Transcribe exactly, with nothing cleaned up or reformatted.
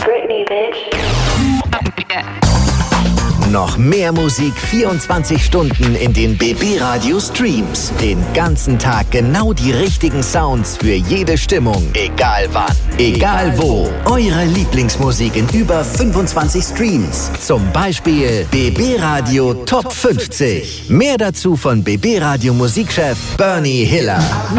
Britney, bitch. Noch mehr Musik vierundzwanzig Stunden in den B B Radio Streams. Den ganzen Tag genau die richtigen Sounds für jede Stimmung. Egal wann, egal wo. Eure Lieblingsmusik in über fünfundzwanzig Streams. Zum Beispiel B B Radio Top fünfzig. Mehr dazu von B B Radio Musikchef Bernie Hiller.